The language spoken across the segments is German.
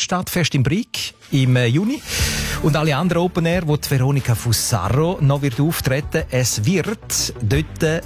Stadtfest im Brig im Juni. Und alle anderen Open Air, wo die Veronica Fusaro noch wird auftreten, es wird dort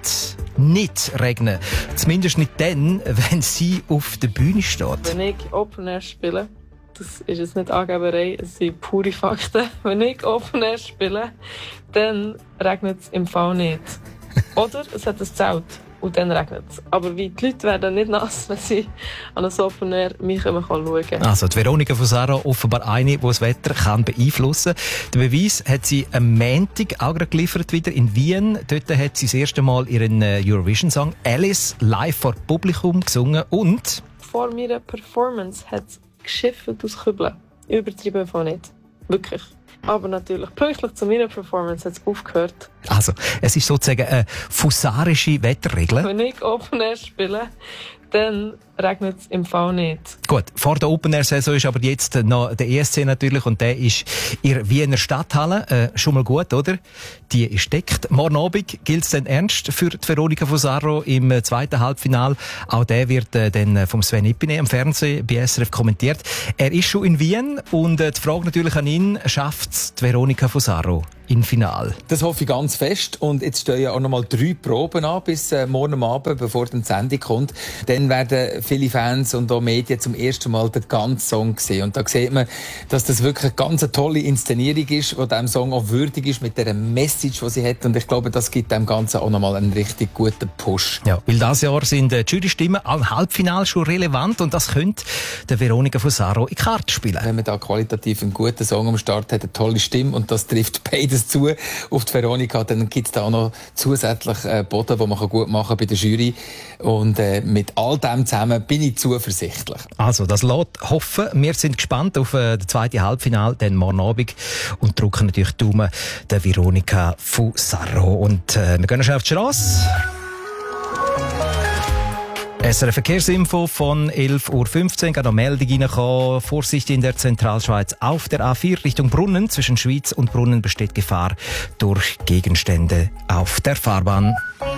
nicht regnen. Zumindest nicht dann, wenn sie auf der Bühne steht. Wenn ich Open Air spiele, das ist jetzt nicht Angeberei, es sind pure Fakten. Wenn ich Open Air spiele, dann regnet es im Fall nicht. Oder es hat ein Zelt und dann regnet es. Aber die Leute werden nicht nass, wenn sie an einem Open Air mich schauen können. Also die Veronica Fusaro offenbar eine, die das Wetter kann beeinflussen kann. Den Beweis hat sie am Montag auch geliefert wieder in Wien. Dort hat sie das erste Mal ihren Eurovision-Song «Alice» live vor Publikum gesungen und... Vor meiner Performance hat es geschifft aus Kübeln. Übertrieben von nicht. Wirklich. Aber natürlich, pünktlich zu meiner Performance hat es aufgehört. Also, es ist sozusagen eine fusarische Wetterregel. Wenn ich Open Air spiele, dann regnet es im Fall nicht. Gut, vor der Open-Air-Saison ist aber jetzt noch der ESC natürlich und der ist in der Wiener Stadthalle. Schon mal gut, oder? Die ist deckt. Morgen Abend gilt es dann ernst für die Veronica Fusaro im zweiten Halbfinale. Auch der wird dann vom Sven Ipine am Fernsehen bei SRF kommentiert. Er ist schon in Wien und die Frage natürlich an ihn, schafft es die Veronica Fusaro im Finale? Das hoffe ich ganz fest. Und jetzt stehen ja auch noch mal 3 Proben an bis morgen Abend, bevor die Sendung kommt. Dann werden viele Fans und auch Medien zum ersten Mal den ganzen Song sehen. Und da sieht man, dass das wirklich eine ganz tolle Inszenierung ist, die diesem Song auch würdig ist mit dieser Message, die sie hat. Und ich glaube, das gibt dem Ganzen auch noch mal einen richtig guten Push. Ja, weil dieses Jahr sind die Jury-Stimmen am Halbfinale schon relevant und das könnte der Veronica Fusaro in die Karte spielen. Wenn man da qualitativ einen guten Song am Start hat, eine tolle Stimme und das trifft beides zu auf die Veronica, dann gibt es da auch noch zusätzlich Boden, den man gut machen kann bei der Jury. Und mit all dem zusammen bin ich zuversichtlich. Also, das lässt hoffen. Wir sind gespannt auf das zweite Halbfinale, dann morgen Abend und drücken natürlich die Daumen der Veronica Fusaro. Und wir gehen schnell auf die Strasse. SRF Verkehrsinfo von 11.15 Uhr. Gerade noch Meldung reingekommen. Vorsicht in der Zentralschweiz auf der A4 Richtung Brunnen. Zwischen Schwyz und Brunnen besteht Gefahr durch Gegenstände auf der Fahrbahn.